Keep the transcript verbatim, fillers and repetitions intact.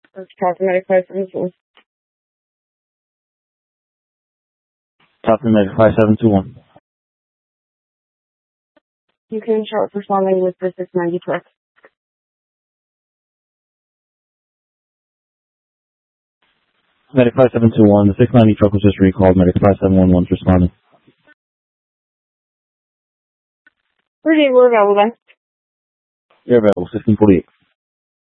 That's Top Medic five seven two. Top Medic five seven two one. You can start responding with the six ninety truck. Medic five seven two one. The six ninety truck was just recalled. Medic five seven one one is responding. We're available then. You're available. fifteen forty-eight.